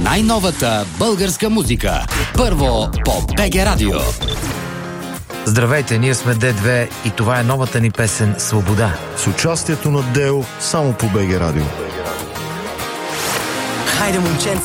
най-новата българска музика. Първо по БГ Радио. Здравейте, ние сме Д2 и това е новата ни песен «Свобода». С участието на Део само по БГ Радио. Хайде, момченца,